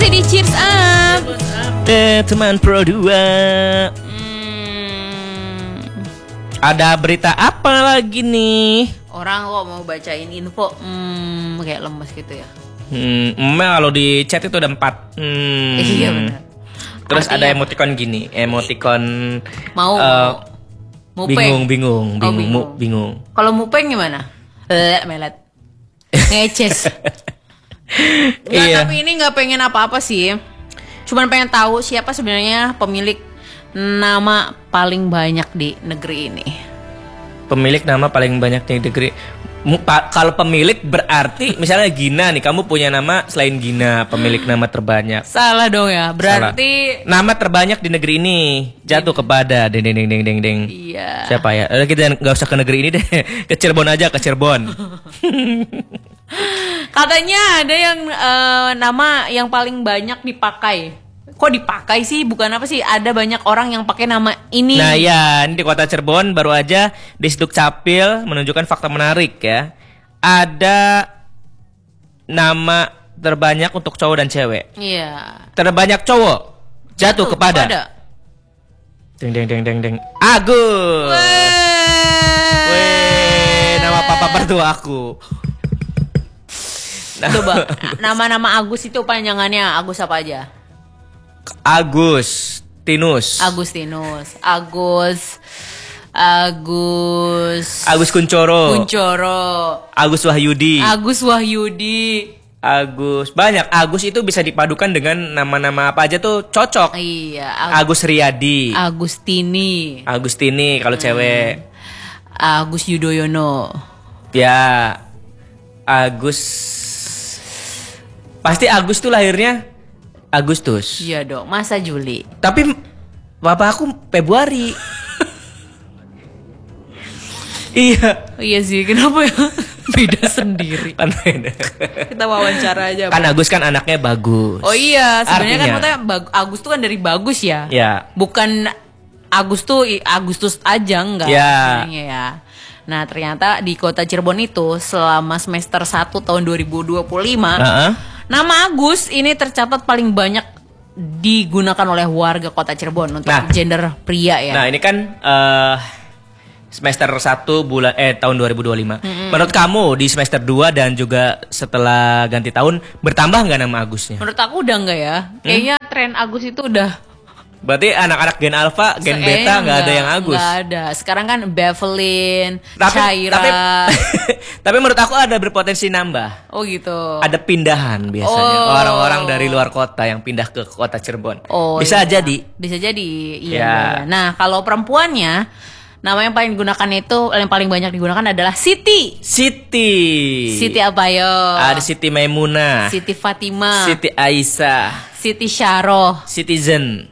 masih di Cheers Up. Teman Pro 2. Ada berita apa lagi nih? Orang kok mau bacain info kayak lemes gitu ya. Kalau di chat itu ada 4. Iya benar. Terus artinya ada emoticon gini, emoticon mau mupeng. bingung. Kalau mupeng gimana? Melet. Ngeces. Iya. Tapi ini nggak pengen apa-apa sih. Cuman pengen tahu siapa sebenarnya pemilik nama paling banyak di negeri ini. Pemilik nama paling banyak di negeri. Kalau pemilik berarti misalnya Gina nih, kamu punya nama selain Gina, pemilik nama terbanyak. Salah dong ya. Berarti salah. Nama terbanyak di negeri ini jatuh kepada deng. Iya. Siapa ya? Kita nggak usah ke negeri ini deh. Ke Cirebon aja, ke Cirebon. Katanya ada yang nama yang paling banyak dipakai. Kok dipakai sih? Bukan apa sih? Ada banyak orang yang pakai nama ini. Nah ya, ini di kota Cirebon baru aja di Sdukcapil menunjukkan fakta menarik ya. Ada nama terbanyak untuk cowok dan cewek. Iya. Terbanyak cowok jatuh kepada deng. Agus. Weh, nama papa mertua aku. Coba nama-nama Agus itu panjangannya Agus apa aja? Agustinus, Agus Kuncoro, Agus Wahyudi, Agus banyak. Agus itu bisa dipadukan dengan nama-nama apa aja tuh cocok. Iya. Agus Riyadi, Agustini kalau cewek. Agus Yudhoyono. Ya, Agus. Pasti Agus tuh lahirnya Agustus. Iya dong, masa Juli. Tapi bapak aku Februari. Iya. Iya sih, kenapa ya? Beda sendiri. Kan beda. Kita wawancara aja. Kan Agus kan anaknya bagus. Oh iya, sebenarnya kan Artinya, maksudnya Agus tuh kan dari bagus ya. Ya. Bukan Agus tuh Agustus aja enggak. Ya. Ya. Nah, ternyata di kota Cirebon itu selama semester 1 tahun 2025, nama Agus ini tercatat paling banyak digunakan oleh warga kota Cirebon untuk gender pria ya. Nah, ini kan semester 1 tahun 2025. Menurut kamu di semester 2 dan juga setelah ganti tahun bertambah nggak nama Agusnya? Menurut aku udah enggak ya. Kayaknya tren Agus itu udah. Berarti anak-anak gen alpha, gen beta nggak ada yang Agus. Nggak ada. Sekarang kan Bevelyn, Caira. Tapi menurut aku ada berpotensi nambah. Oh gitu. Ada pindahan biasanya orang-orang dari luar kota yang pindah ke kota Cirebon. Bisa jadi. Bisa jadi. Iya. Nah, kalau perempuannya nama yang paling digunakan itu yang paling banyak digunakan adalah Siti. Siti apa yo? Ada Siti Maimunah, Siti Fatimah, Siti Aisyah, Siti Syaroh, Citizen,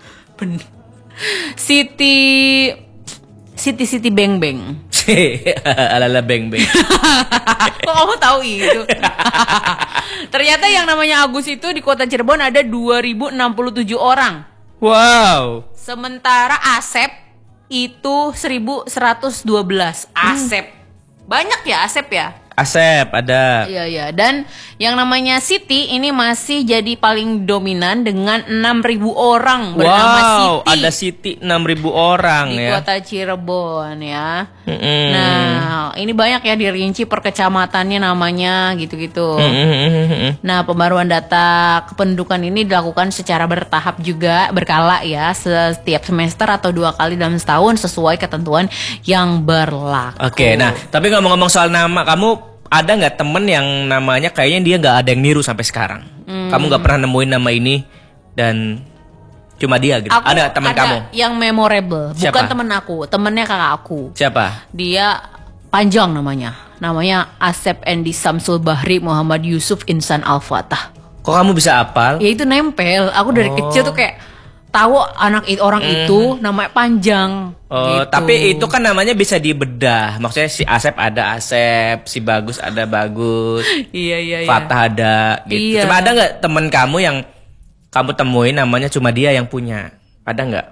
Siti Beng Beng. Alala Beng Beng. Kok kamu tahu itu? Ternyata yang namanya Agus itu di kota Cirebon ada 2067 orang. Wow. Sementara Asep itu 1112. Asep. Banyak ya Asep ya? Asep ada. Iya. Dan yang namanya Siti ini masih jadi paling dominan dengan 6.000 orang bernama Siti. Ada Siti 6.000 orang di ya. kota Cirebon ya. Nah, ini banyak ya dirinci per kecamatannya namanya gitu-gitu. Nah, pembaruan data kependudukan ini dilakukan secara bertahap juga, berkala ya, setiap semester atau 2 kali dalam setahun sesuai ketentuan yang berlaku. Oke, nah tapi ngomong-ngomong soal nama, kamu ada nggak temen yang namanya kayaknya dia nggak ada yang niru sampai sekarang? Kamu nggak pernah nemuin nama ini dan cuma dia gitu? Ada teman kamu? Yang memorable. Siapa? Bukan temen aku, temennya kakak aku. Siapa? Dia panjang namanya Asep Endi Samsul Bahri Muhammad Yusuf Insan Al-Fatah. Kok kamu bisa hafal? Ya itu nempel. Aku dari kecil tuh kayak tahu orang itu namanya panjang. Gitu. Tapi itu kan namanya bisa dibedah. Maksudnya si Asep ada Asep, si Bagus ada Bagus. Iya. Fatah ada gitu. Iya. Cuma ada nggak temen kamu yang kamu temuin namanya cuma dia yang punya? Ada nggak?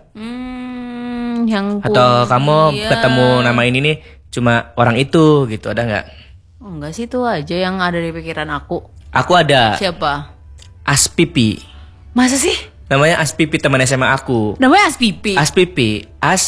Atau kamu ketemu nama ini nih cuma orang itu gitu, ada nggak? Enggak sih, itu aja yang ada di pikiran aku. Aku ada. Siapa? Aspipi. Masa sih? Namanya Aspipi, teman SMA aku. Namanya Aspipi. Aspipi.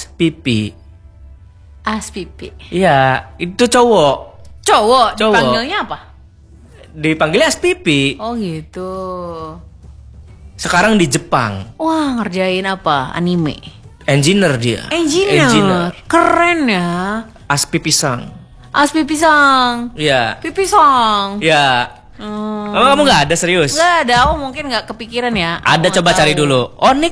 Iya, itu cowok. Cowok. Dipanggilnya apa? Dipanggilnya Aspipi. Oh gitu. Sekarang di Jepang. Wah, ngerjain apa? Anime. Engineer dia. Engineer. Keren ya. Aspipisang. Aspipisang. Iya. Pipisang. Iya. Kamu nggak ada serius? Nggak ada, aku mungkin nggak kepikiran ya. Ada, coba cari dulu. Onik.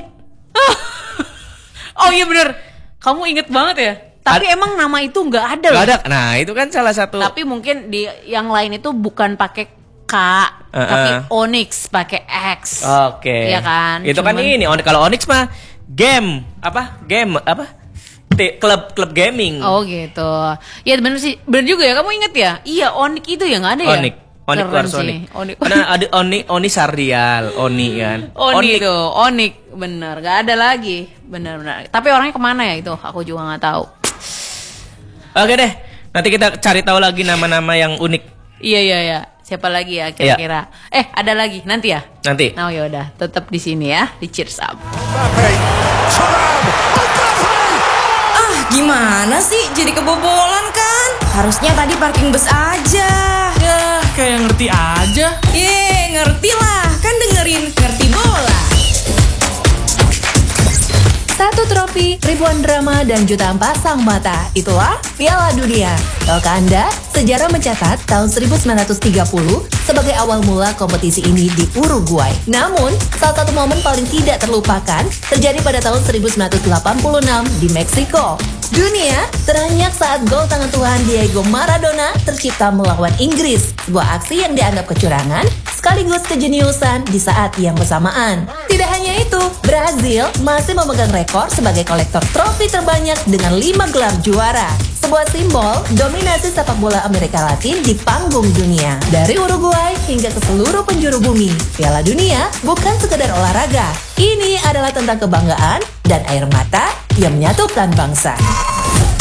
Oh iya bener. Kamu inget banget ya? Tapi emang nama itu nggak ada loh. Nggak ada. Nah itu kan salah satu. Tapi mungkin di yang lain itu bukan pakai K, tapi Onyx pakai X. Oke. Iya kan? Itu kan ini. Kalau Onyx mah game apa? Klub gaming. Oh gitu. Ya bener sih. Bener juga ya. Kamu inget ya? Iya, Onyx itu ya nggak ada ya? Onyx harus Onyx. Karena ada Oni Sardial, Oni kan. Oni itu, Onyx bener. Gak ada lagi. Bener. Tapi orangnya kemana ya itu? Aku juga nggak tahu. Oke deh, nanti kita cari tahu lagi nama-nama yang unik. Iya. Siapa lagi ya kira-kira? Iya. Ada lagi nanti ya? Nanti. Nah yaudah, tetap di sini ya, di Cheers Up. Gimana sih? Jadi kebobolan kan? Harusnya tadi parking bus aja. Ya, kayak ngerti aja. Ngerti lah. Kan dengerin Ngerti Bola. 1 trofi, ribuan drama, dan jutaan pasang mata. Itulah Piala Dunia. Tahukah Anda, sejarah mencatat tahun 1930 sebagai awal mula kompetisi ini di Uruguay. Namun, salah satu momen paling tidak terlupakan terjadi pada tahun 1986 di Meksiko. Dunia teranyak saat gol tangan Tuhan Diego Maradona tercipta melawan Inggris. Sebuah aksi yang dianggap kecurangan sekaligus kejeniusan di saat yang bersamaan. Tidak hanya itu, Brazil masih memegang rekor sebagai kolektor trofi terbanyak dengan 5 gelar juara. Sebuah simbol dominasi sepak bola Amerika Latin di panggung dunia. Dari Uruguay hingga ke seluruh penjuru bumi, Piala Dunia bukan sekedar olahraga. Ini adalah tentang kebanggaan dan air mata yang menyatukan bangsa.